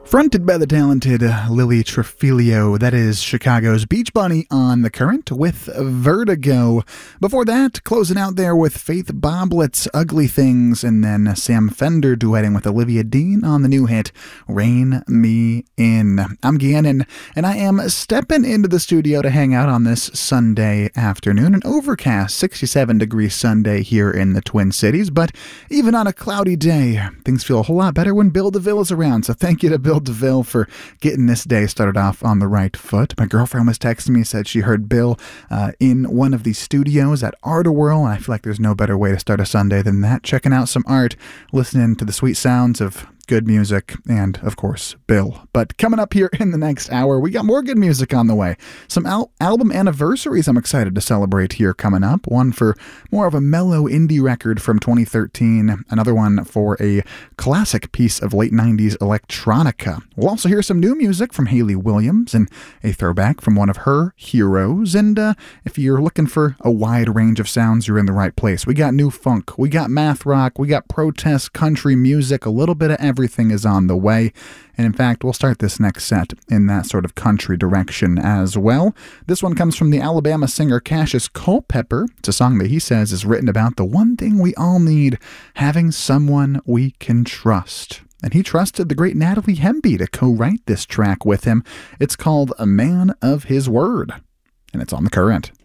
Fronted by the talented Lily Trafilio, that is Chicago's Beach Bunny on The Current with Vertigo. Before that, closing out there with Faith Boblett's Ugly Things, and then Sam Fender duetting with Olivia Dean on the new hit Rein Me In. I'm Gannon, and I am stepping into the studio to hang out on this Sunday afternoon. An overcast 67-degree Sunday here in the Twin Cities, but even on a cloudy day, things feel a whole lot better when Bill DeVille is around, so thank you to Bill DeVille for getting this day started off on the right foot. My girlfriend was texting me, said she heard Bill in one of the studios at Art-A-Whirl, and I feel like there's no better way to start a Sunday than that, checking out some art, listening to the sweet sounds of good music, and, of course, Bill. But coming up here in the next hour, we got more good music on the way. Some album anniversaries I'm excited to celebrate here coming up. One for more of a mellow indie record from 2013. Another one for a classic piece of late 90s electronica. We'll also hear some new music from Hayley Williams and a throwback from one of her heroes. And if you're looking for a wide range of sounds, you're in the right place. We got new funk, we got math rock, we got protest country music, a little bit of everything is on the way. And in fact, we'll start this next set in that sort of country direction as well. This one comes from the Alabama singer Cassius Culpepper. It's a song that he says is written about the one thing we all need, having someone we can trust. And he trusted the great Natalie Hemby to co-write this track with him. It's called A Man of His Word, and it's on The Current.